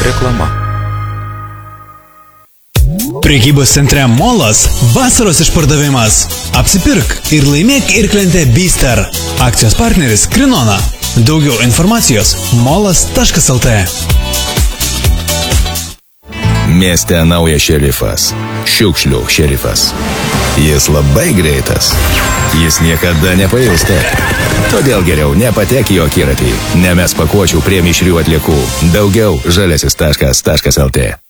Reklama. Prekybos centre Molas vasaros išpardavimas. Apsipirk ir laimėk irklentę Bister. Akcijos partneris Krinona. Daugiau informacijos molas.lt. Mieste naujas šerifas. Šiukšlių šerifas. Jis labai greitas. Jis niekada nepailsta. Todėl geriau nepatek į akiratį. Nemes pakuočių prie mišrių atliekų. Daugiau žaliasis.lt.